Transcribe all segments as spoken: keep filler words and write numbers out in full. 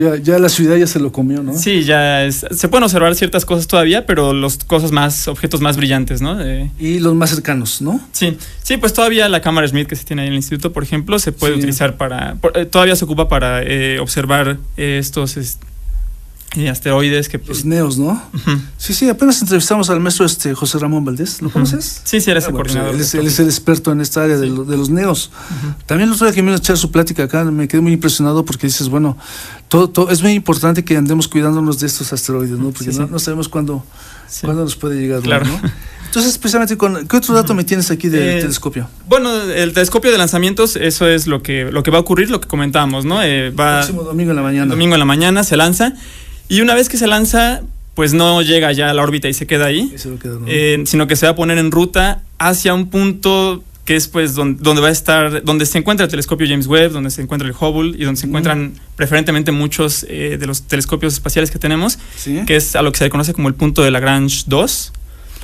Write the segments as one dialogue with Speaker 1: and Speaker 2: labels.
Speaker 1: Ya, ya la ciudad ya se lo comió, ¿no?
Speaker 2: Sí, ya es, se pueden observar ciertas cosas todavía, pero los cosas más, objetos más brillantes, ¿no? Eh,
Speaker 1: y los más cercanos, ¿no?
Speaker 2: Sí, sí, pues todavía la cámara Schmidt que se tiene ahí en el instituto, por ejemplo, se puede
Speaker 1: sí.
Speaker 2: utilizar para, por, eh, todavía se ocupa para eh, observar eh, estos es, eh, asteroides que...
Speaker 1: Los neos, ¿no?
Speaker 2: Uh-huh.
Speaker 1: Sí, sí, apenas entrevistamos al maestro este José Ramón Valdés, ¿lo uh-huh. conoces?
Speaker 2: Sí, sí, eres
Speaker 1: ah,
Speaker 2: el
Speaker 1: bueno,
Speaker 2: coordinador.
Speaker 1: Pues, él, es, él es el experto en esta área sí. de, lo, de los neos. Uh-huh. También el otro día que me iba a echar su plática acá, me quedé muy impresionado porque dices, bueno, todo, todo, es muy importante que andemos cuidándonos de estos asteroides, ¿no? Porque sí, no, sí. no sabemos cuándo, sí. cuándo nos puede llegar,
Speaker 2: claro.
Speaker 1: ¿no? Entonces, precisamente, con, ¿qué otro dato uh-huh. me tienes aquí del eh, telescopio?
Speaker 2: Bueno, el telescopio de lanzamientos, eso es lo que, lo que va a ocurrir, lo que comentábamos, ¿no? Eh, va,
Speaker 1: el próximo domingo en la mañana.
Speaker 2: Domingo en la mañana se lanza. Y una vez que se lanza, pues no llega ya a la órbita y se queda ahí,
Speaker 1: se queda, ¿no?
Speaker 2: eh, sino que se va a poner en ruta hacia un punto que es pues donde, donde va a estar, donde se encuentra el telescopio James Webb, donde se encuentra el Hubble y donde se encuentran mm. preferentemente muchos eh, de los telescopios espaciales que tenemos, ¿sí? Que es a lo que se le conoce como el punto de Lagrange dos.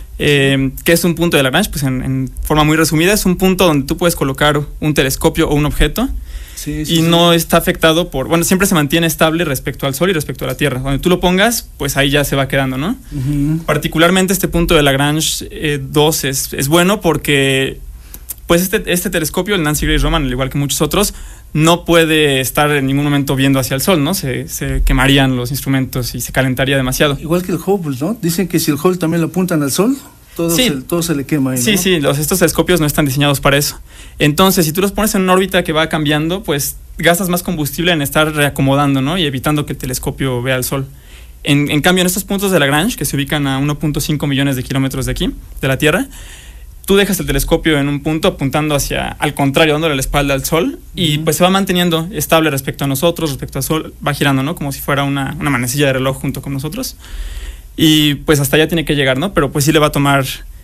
Speaker 2: Eh, ¿Qué es un punto de Lagrange? Pues en, en forma muy resumida, es un punto donde tú puedes colocar un telescopio o un objeto. Sí, sí, y no sí. está afectado por... Bueno, siempre se mantiene estable respecto al Sol y respecto a la Tierra. Donde tú lo pongas, pues ahí ya se va quedando, ¿no? Uh-huh. Particularmente este punto de Lagrange eh, dos es, es bueno porque pues este, este telescopio, el Nancy Grace Roman, al igual que muchos otros, no puede estar en ningún momento viendo hacia el Sol, ¿no? Se, se quemarían los instrumentos y se calentaría demasiado.
Speaker 1: Igual que el Hubble, ¿no? Dicen que si el Hubble también lo apuntan al Sol... Todo, sí. se, todo se le quema ahí, ¿no?
Speaker 2: Sí, sí, los, estos telescopios no están diseñados para eso. Entonces, si tú los pones en una órbita que va cambiando, pues gastas más combustible en estar reacomodando, ¿no? Y evitando que el telescopio vea el Sol. En, en cambio, en estos puntos de Lagrange, que se ubican a uno punto cinco millones de kilómetros de aquí, de la Tierra, tú dejas el telescopio en un punto apuntando hacia, al contrario, dándole la espalda al Sol, y uh-huh. pues se va manteniendo estable respecto a nosotros, respecto al Sol, va girando, ¿no? Como si fuera una, una manecilla de reloj junto con nosotros. Y pues hasta allá tiene que llegar, ¿no? Pero pues sí le va a tomar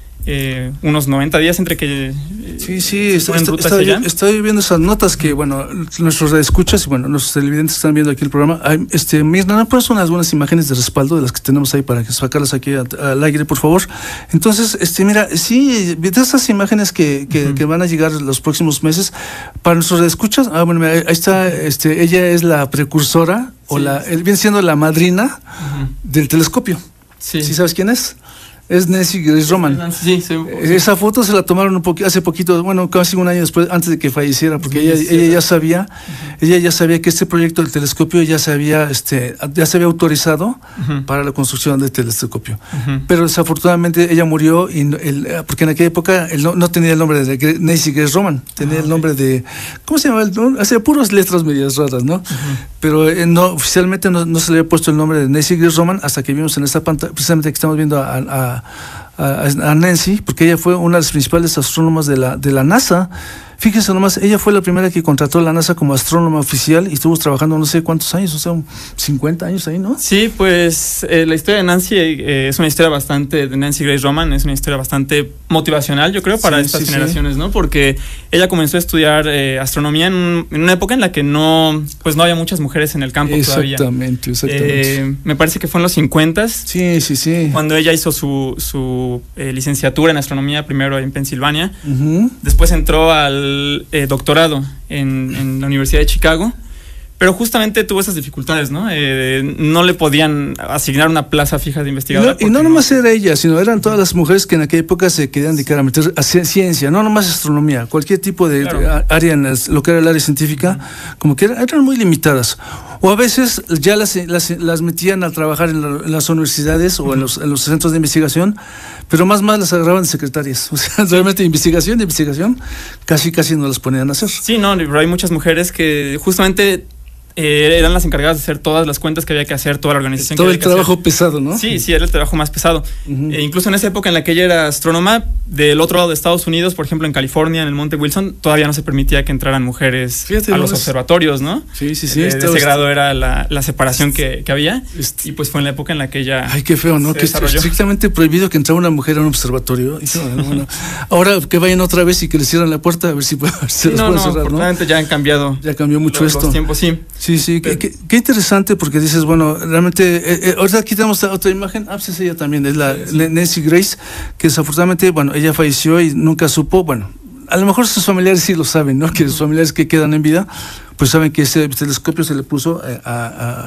Speaker 2: eh, unos noventa días entre que... Eh,
Speaker 1: sí, sí, está, está, estoy, estoy viendo esas notas que, bueno, nuestros escuchas y, bueno, los televidentes que están viendo aquí el programa. Hay, este, Mirna, ¿no pones unas buenas imágenes de respaldo de las que tenemos ahí para sacarlas aquí a, a, al aire, por favor? Entonces, este, mira, sí, de esas imágenes que, que, uh-huh. que van a llegar los próximos meses, para nuestros escuchas, ah, bueno, ahí está, este, ella es la precursora, sí, o la, él viene siendo la madrina uh-huh. del telescopio. Sí. ¿Sí sabes quién es? Es Nancy Grace Roman. Sí, sí, sí. Esa foto se la tomaron un poqu- hace poquito, bueno, casi un año después, antes de que falleciera, porque sí, ella, sí, ella ya sabía, uh-huh. ella ya sabía que este proyecto del telescopio ya se había, este, ya se había autorizado uh-huh. para la construcción del telescopio. Uh-huh. Pero desafortunadamente ella murió y el, porque en aquella época él no, no tenía el nombre de Nancy Grace Roman, tenía uh-huh. el nombre de, ¿cómo se llama? No, hacía puras letras medias raras, ¿no? Uh-huh. Pero eh, no, oficialmente no, no se le había puesto el nombre de Nancy Grace Roman hasta que vimos en esta pantalla, precisamente que estamos viendo a, a A, a Nancy, porque ella fue una de las principales astrónomas de la, de la NASA. Fíjese nomás, ella fue la primera que contrató a la NASA como astrónoma oficial y estuvo trabajando no sé cuántos años, o sea, cincuenta años ahí, ¿no?
Speaker 2: Sí, pues eh, la historia de Nancy eh, es una historia bastante, de Nancy Grace Roman, es una historia bastante motivacional, yo creo, para sí, estas sí, generaciones, sí. ¿no? Porque ella comenzó a estudiar eh, astronomía en, en una época en la que no, pues no había muchas mujeres en el campo
Speaker 1: exactamente,
Speaker 2: todavía.
Speaker 1: Exactamente, exactamente.
Speaker 2: Eh, me parece que fue en los cincuentas.
Speaker 1: Sí, sí, sí.
Speaker 2: Cuando ella hizo su, su eh, licenciatura en astronomía, primero en Pensilvania,
Speaker 1: uh-huh.
Speaker 2: después entró al Eh, doctorado en, en la Universidad de Chicago, pero justamente tuvo esas dificultades, ¿no? Eh, no le podían asignar una plaza fija de investigadora.
Speaker 1: Y no, y no nomás no... era ella, sino eran todas las mujeres que en aquella época se querían dedicar a meter a ciencia, no nomás astronomía, cualquier tipo de claro. área, en las, lo que era el área científica, uh-huh. como que eran, eran muy limitadas. O a veces ya las, las, las metían a trabajar en, la, en las universidades o uh-huh. en, los, en los centros de investigación, pero más más las agarraban de secretarias. O sea, realmente investigación, de investigación, casi casi no las ponían a hacer.
Speaker 2: Sí, no, pero hay muchas mujeres que justamente eh, eran las encargadas de hacer todas las cuentas que había que hacer, toda la organización.
Speaker 1: Todo
Speaker 2: que
Speaker 1: el
Speaker 2: había que
Speaker 1: trabajo
Speaker 2: hacer.
Speaker 1: pesado, ¿no?
Speaker 2: Sí, sí, era el trabajo más pesado. Uh-huh. Eh, incluso en esa época en la que ella era astrónoma, del otro lado de Estados Unidos, por ejemplo en California, en el Monte Wilson, todavía no se permitía que entraran mujeres Fíjate, a los es... observatorios, ¿no?
Speaker 1: Sí, sí, sí.
Speaker 2: De, de ese grado era la, la separación que, que había. Este... Y pues fue en la época en la que ella
Speaker 1: Ay, qué feo, ¿no? Que es estrictamente prohibido que entrara una mujer a un observatorio. Y, bueno, bueno, ahora que vayan otra vez y que le cierran la puerta, a ver si puede, se
Speaker 2: sí,
Speaker 1: los
Speaker 2: no,
Speaker 1: pueden
Speaker 2: no,
Speaker 1: cerrar, ¿no?
Speaker 2: Afortunadamente ya han cambiado.
Speaker 1: Ya cambió mucho
Speaker 2: los,
Speaker 1: esto.
Speaker 2: Los tiempos, sí.
Speaker 1: Sí, sí.
Speaker 2: Pero...
Speaker 1: Qué, qué interesante, porque dices, bueno, realmente, eh, eh, ahorita aquí tenemos otra imagen, ah, pues es ella también, es la sí, sí. Nancy Grace, que desafortunadamente, bueno, ella falleció y nunca supo, bueno, a lo mejor sus familiares sí lo saben, ¿no? Que sus familiares que quedan en vida, pues saben que ese telescopio se le puso a, a